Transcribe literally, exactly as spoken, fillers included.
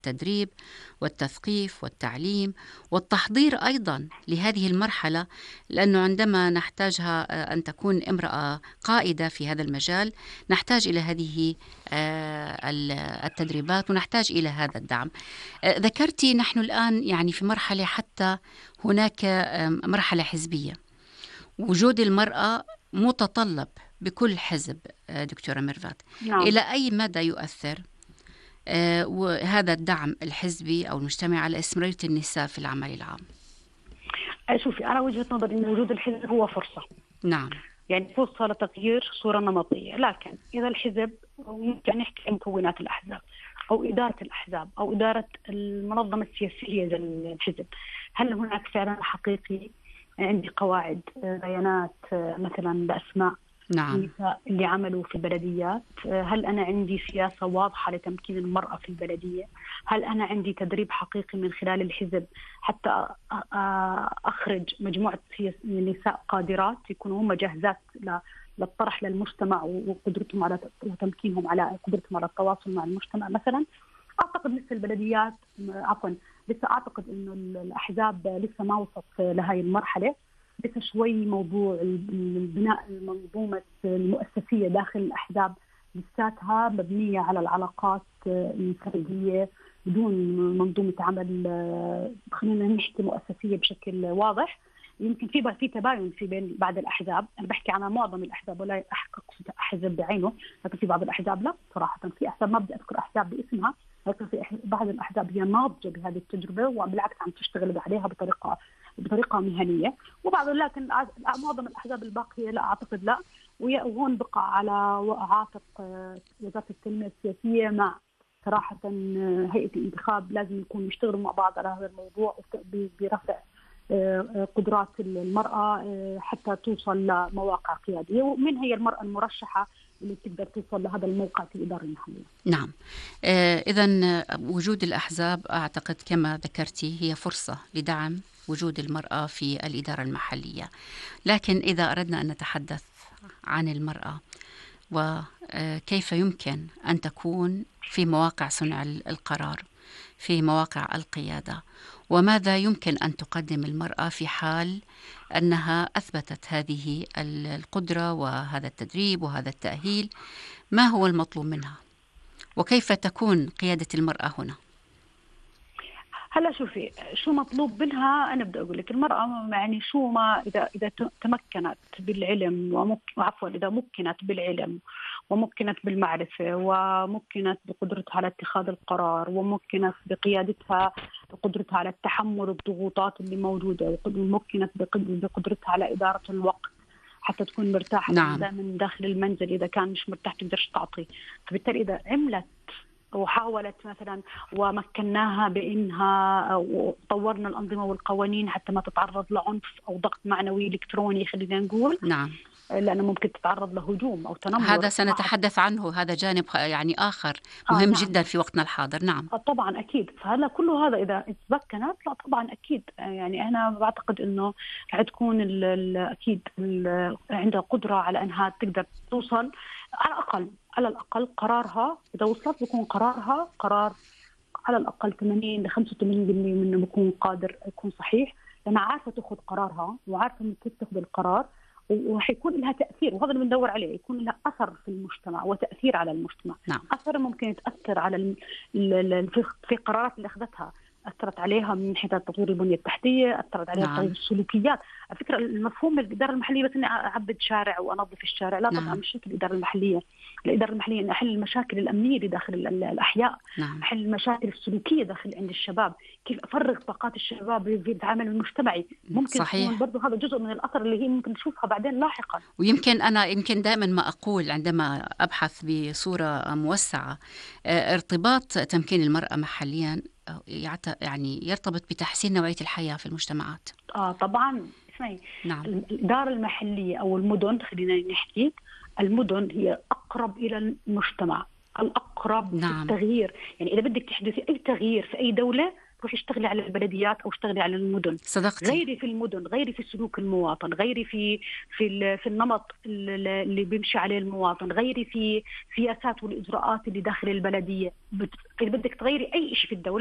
التدريب والتثقيف والتعليم والتحضير أيضا لهذه المرحلة، لأنه عندما نحتاجها آه، أن تكون امرأة قائدة في هذا المجال، نحتاج إلى هذه آه، ال- التدريبات، ونحتاج إلى هذا الدعم. آه، ذكرتي نحن الآن يعني في مرحلة، حتى هناك آم، مرحلة حزبية، وجود المرأة متطلب بكل حزب. آه، دكتورة ميرفت، نعم. إلى أي مدى يؤثر آه، وهذا الدعم الحزبي أو المجتمع على استمرارية النساء في العمل العام؟ شوفي، أنا وجهة نظري إن وجود الحزب هو فرصة، نعم. يعني فرصة لتغيير صورة نمطية. لكن إذا الحزب، ممكن نحكي عن مكونات الأحزاب أو إدارة الأحزاب أو إدارة المنظمة السياسية للحزب، هل هناك فعلا حقيقي عندي قواعد، آه، بيانات، آه، مثلا بأسماء نعم. النساء اللي عملوا في البلديات؟ آه، هل أنا عندي سياسة واضحة لتمكين المرأة في البلدية؟ هل أنا عندي تدريب حقيقي من خلال الحزب حتى أ- أ- أخرج مجموعة سياس- نساء قادرات يكونوا هم جاهزات ل- للطرح للمجتمع، وقدرتهم على وتمكينهم على قدرتهم على التواصل مع المجتمع مثلا؟ أعتقد لسه البلديات، عفوا، لسه أعتقد إنه الأحزاب لسه ما وصلت لهذه المرحلة. لسه شوي موضوع البناء المنظومة المؤسسية داخل الأحزاب لساتها مبنية على العلاقات الفردية بدون منظومة عمل، خلينا نحكي مؤسسية بشكل واضح. يمكن في في تباين في بين بعض الأحزاب، أنا بحكي عن معظم الأحزاب ولا أحقق حزب بعينه، لكن في بعض الأحزاب لا صراحة. في أحزاب ما بدي أذكر أحزاب باسمها، لكن في بعض الأحزاب هي ناضجة بهذه التجربة وبالعكس عم تشتغل عليها بطريقة بطريقة مهنية، وبعض لكن معظم الأحزاب الباقية لا أعتقد لا. وهون بقى على عاتق وزارة التنمية السياسية مع صراحة هيئة الانتخاب، لازم يكونوا يشتغلوا مع بعض على هذا الموضوع برفع قدرات المرأة حتى توصل لمواقع قيادية، ومن هي المرأة المرشحة اللي تقدر توصل لهذا الموقع في الإدارة المحلية. نعم. آه إذن وجود الأحزاب أعتقد كما ذكرتي هي فرصة لدعم وجود المرأة في الإدارة المحلية. لكن إذا أردنا أن نتحدث عن المرأة وكيف يمكن أن تكون في مواقع صنع القرار، في مواقع القيادة، وماذا يمكن أن تقدم المرأة في حال أنها أثبتت هذه القدرة وهذا التدريب وهذا التأهيل، ما هو المطلوب منها وكيف تكون قيادة المرأة هنا؟ هلا شوفي، شو مطلوب منها؟ أنا بدي أقول لك المرأة يعني شو ما إذا إذا تمكنت بالعلم ومك عفوا إذا مكنت بالعلم ومكنت بالمعرفة ومكنت بقدرتها على اتخاذ القرار ومكنت بقيادتها بقدرتها على تحمل الضغوطات اللي موجودة ومكنت بقدرتها على إدارة الوقت حتى تكون مرتاحة. نعم. من داخل المنزل إذا كان مش مرتاح تقدرش تعطي، فبالتالي إذا عملت وحاولت مثلا ومكناها بأنها وطورنا الأنظمة والقوانين حتى ما تتعرض لعنف أو ضغط معنوي إلكتروني خلينا نقول، نعم. لأنه ممكن تتعرض لهجوم أو تنمر. هذا سنتحدث عنه، هذا جانب يعني آخر آه مهم نعم. جدا في وقتنا الحاضر. نعم. آه طبعا أكيد. فهلا كله هذا إذا تمكنت، لا طبعا أكيد، يعني أنا بعتقد إنه رح تكون ال ال أكيد ال عندها قدرة على أنها تقدر توصل على الأقل على الأقل قرارها إذا وصلت بيكون قرارها قرار على الأقل ثمانين لخمسة وثمانين بالمئة منه بيكون قادر يكون صحيح، لأنها عارفة تأخذ قرارها وعارفة كيف تأخذ القرار، وحيكون لها تأثير، وهذا اللي بندور عليه، يكون لها أثر في المجتمع وتأثير على المجتمع. نعم. أثر ممكن يتأثر على ال ال في قرارات اللي أخذتها، أثرت عليها من ناحية تطوير البنية التحتية، أثرت عليها نعم. تغيير السلوكيات. على فكرة المفهوم الإدارة المحلية بس إني أعبد شارع وأنظف الشارع، لا طبعا نعم. مش هيك الإدارة المحلية. الإدارة المحلية إن أحل المشاكل الأمنية اللي داخل الأحياء، نعم. أحل المشاكل السلوكية داخل عند الشباب، كيف أفرغ طاقات الشباب في العمل المجتمعي. ممكن صحيح. تكون برضو هذا جزء من الأثر اللي هي ممكن نشوفها بعدين لاحقا. ويمكن أنا يمكن دائما ما أقول عندما أبحث بصورة موسعة ارتباط تمكين المرأة محليا يعني يرتبط بتحسين نوعية الحياة في المجتمعات. آه طبعا. اسمعي، نعم. الإدارة المحلية أو المدن، خلينا نحكي المدن هي أقرب إلى المجتمع، الأقرب نعم. في التغيير. يعني إذا بدك تحدثي أي تغيير في أي دولة روحي اشتغلي على البلديات أو اشتغلي على المدن. صدقتي. غيري في المدن، غيري في سلوك المواطن، غيري في في في النمط اللي بيمشي عليه المواطن، غيري في سياسات والإجراءات اللي داخل البلدية. إذا بدك تغيري أي شيء في الدولة